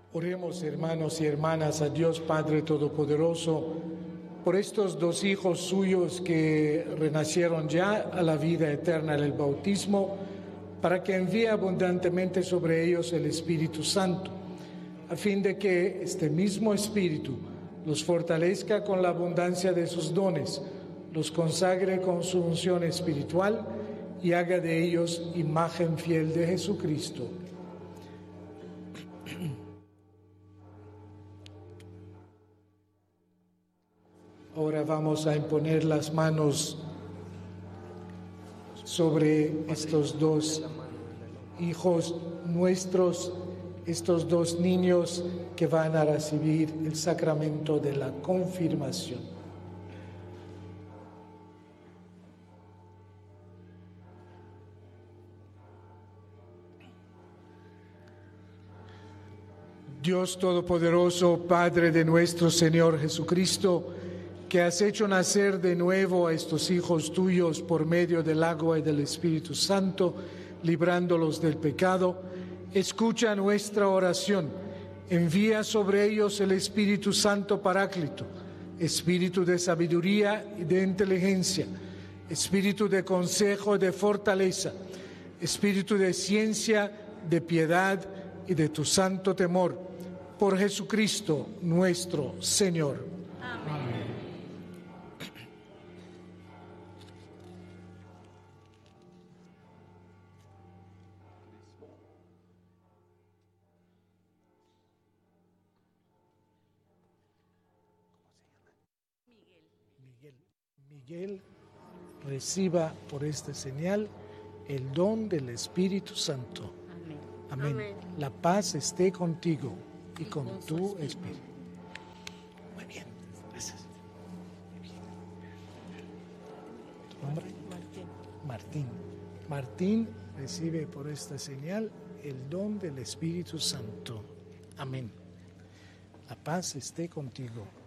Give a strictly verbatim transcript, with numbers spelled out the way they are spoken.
Oremos, hermanos y hermanas, a Dios Padre Todopoderoso, por estos dos hijos suyos que renacieron ya a la vida eterna en el bautismo, para que envíe abundantemente sobre ellos el Espíritu Santo, a fin de que este mismo Espíritu los fortalezca con la abundancia de sus dones, los consagre con su unción espiritual y haga de ellos imagen fiel de Jesucristo. Ahora vamos a imponer las manos sobre estos dos hijos nuestros, estos dos niños que van a recibir el sacramento de la confirmación. Dios Todopoderoso, Padre de nuestro Señor Jesucristo, que has hecho nacer de nuevo a estos hijos tuyos por medio del agua y del Espíritu Santo, librándolos del pecado, escucha nuestra oración, envía sobre ellos el Espíritu Santo Paráclito, Espíritu de sabiduría y de inteligencia, Espíritu de consejo y de fortaleza, Espíritu de ciencia, de piedad y de tu santo temor, por Jesucristo nuestro Señor. Amén. Miguel reciba por esta señal el don del Espíritu Santo. Amén. Amén. Amén. La paz esté contigo y con tu espíritu. Muy bien, gracias. Muy bien. ¿Tu nombre? Martín. Martín. Martín recibe por esta señal el don del Espíritu Santo. Amén. La paz esté contigo